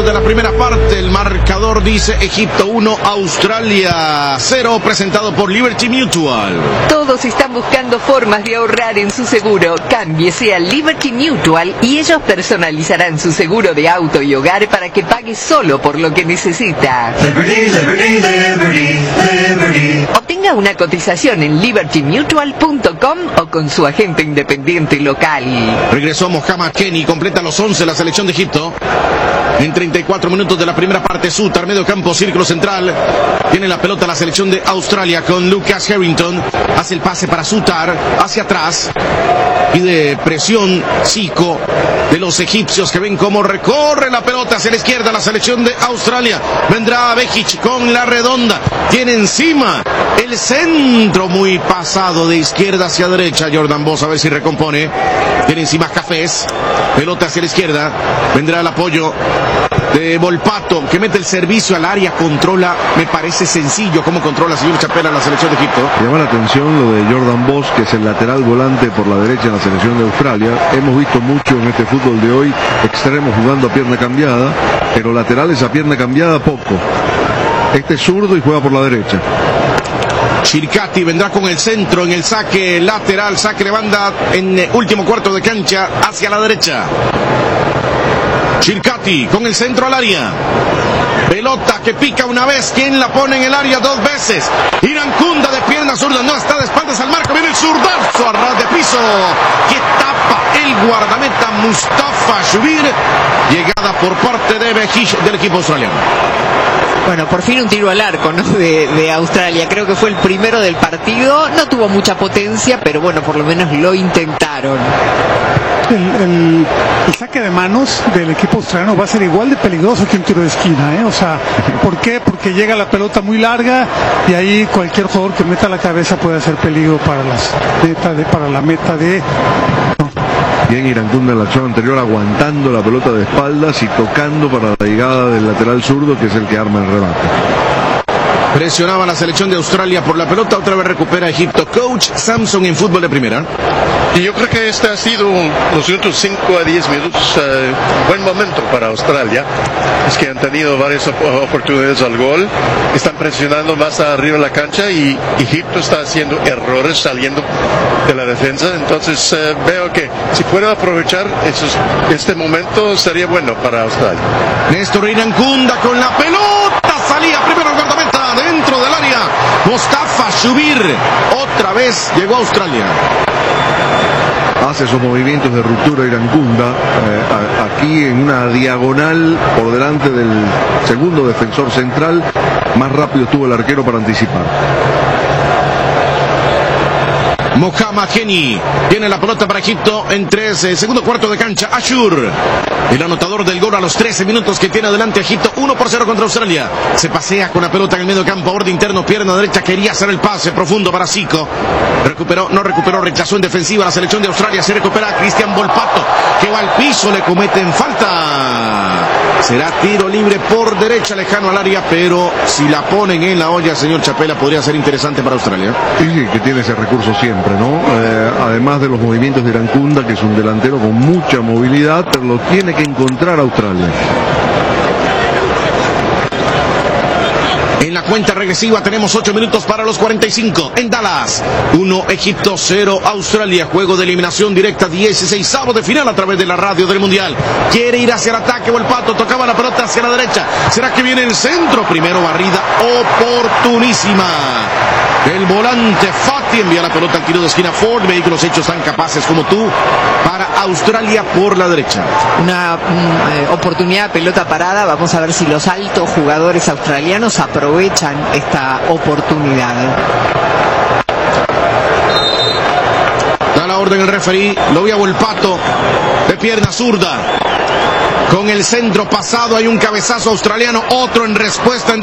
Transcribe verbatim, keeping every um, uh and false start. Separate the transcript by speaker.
Speaker 1: minutos de la primera parte. El marcador dice Egipto uno, Australia cero, presentado por Liberty Mutual.
Speaker 2: Todos están buscando formas de ahorrar en su seguro. Cámbiese a Liberty Mutual y ellos personalizarán su seguro de auto y hogar para que pague solo por lo que necesita.
Speaker 3: Liberty, Liberty, Liberty, Liberty.
Speaker 2: Obtenga una cotización en liberty mutual punto com o con su agente independiente local.
Speaker 1: Regresó Mohamed Kenny, completa los once la selección de Egipto. En treinta y cuatro minutos de la primera parte, Sutar, medio campo, círculo central. Tiene la pelota la selección de Australia con Lucas Harrington. Hace el pase para Sutar, hacia atrás. Pide presión Zico de los egipcios que ven cómo recorre la pelota hacia la izquierda la selección de Australia. Vendrá Behic con la redonda. Tiene encima el centro muy pasado de izquierda hacia derecha. Jordan Boss a ver si recompone. Tiene encima Cafés. Pelota hacia la izquierda. Vendrá el apoyo de Volpato, que mete el servicio al área, controla, me parece sencillo cómo controla el señor Chapela la selección de Egipto.
Speaker 4: Llama la atención lo de Jordan Boss, que es el lateral volante por la derecha en la selección de Australia. Hemos visto mucho en este fútbol de hoy extremos jugando a pierna cambiada, pero laterales a pierna cambiada poco. Este es zurdo y juega por la derecha.
Speaker 1: Chircati vendrá con el centro en el saque lateral, saque de banda en el último cuarto de cancha hacia la derecha. Chircati con el centro al área. Pelota que pica una vez. ¿Quién la pone en el área dos veces? Irankunda de pierna zurda. No, está de espaldas al marco. Viene el zurdazo a ras de piso que tapa el guardameta Mustafa Shubir. Llegada por parte de Behic del equipo australiano.
Speaker 2: Bueno, por fin un tiro al arco, ¿no? De, de Australia. Creo que fue el primero del partido. No tuvo mucha potencia, pero bueno, por lo menos lo intentaron.
Speaker 5: El, el, el saque de manos del equipo australiano va a ser igual de peligroso que un tiro de esquina, ¿eh? O sea, ¿por qué? Porque llega la pelota muy larga y ahí cualquier jugador que meta la cabeza puede hacer peligro para, las meta de, para la meta de...
Speaker 4: Bien Irankunda en la acción anterior aguantando la pelota de espaldas y tocando para la llegada del lateral zurdo, que es el que arma el remate.
Speaker 1: Presionaba la selección de Australia por la pelota, otra vez recupera Egipto. Coach Samson en fútbol de primera.
Speaker 6: Y yo creo que este ha sido los últimos cinco a diez minutos uh, buen momento para Australia. Es que han tenido varias op oportunidades al gol, están presionando más arriba de la cancha y Egipto está haciendo errores saliendo de la defensa. Entonces uh, veo que si pueden aprovechar esos, este momento sería bueno para Australia.
Speaker 1: Néstor Irankunda con la pelota, salía primero el guardameta dentro del área. Mustafa Shubir otra vez llegó a Australia.
Speaker 4: Hace esos movimientos de ruptura Irankunda, eh, aquí en una diagonal por delante del segundo defensor central. Más rápido estuvo el arquero para anticipar.
Speaker 1: Mohamed Kenny tiene la pelota para Egipto en tres, eh, segundo cuarto de cancha. Ashur, el anotador del gol a los trece minutos que tiene adelante Egipto, uno por cero contra Australia. Se pasea con la pelota en el medio campo, borde interno, pierna derecha, quería hacer el pase profundo para Zico. Recuperó, no recuperó, rechazó en defensiva la selección de Australia. Se recupera Cristian Volpato, que va al piso, le cometen falta. Será tiro libre por derecha, lejano al área, pero si la ponen en la olla, señor Chapela, podría ser interesante para Australia.
Speaker 4: Sí, que tiene ese recurso siempre, ¿no? Eh, además de los movimientos de Irankunda, que es un delantero con mucha movilidad, pero lo tiene que encontrar Australia.
Speaker 1: En la cuenta regresiva tenemos ocho minutos para los cuarenta y cinco. En Dallas, uno Egipto, cero Australia. Juego de eliminación directa, dieciseisavo de final a través de la radio del Mundial. Quiere ir hacia el ataque, Volpato tocaba la pelota hacia la derecha. ¿Será que viene el centro? Primero barrida oportunísima. El volante Fati envía la pelota al tiro de esquina. Ford, vehículos hechos tan capaces como tú, para Australia por la derecha.
Speaker 2: Una mm, eh, oportunidad de pelota parada. Vamos a ver si los altos jugadores australianos aprovechan esta oportunidad.
Speaker 1: Da la orden el referí, lo voy a Volpato de pierna zurda. Con el centro pasado hay un cabezazo australiano, otro en respuesta en